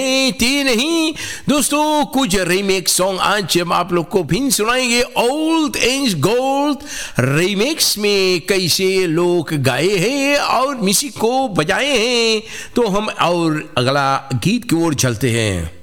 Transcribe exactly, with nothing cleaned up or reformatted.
ती नहीं दोस्तों, कुछ रीमेक्स सॉन्ग आज हम आप लोग को फिर सुनाएंगे। ओल्ड एज गोल्ड रीमेक्स में कैसे लोग गाए हैं और म्यूजिक को बजाए हैं। तो हम और अगला गीत की ओर चलते हैं।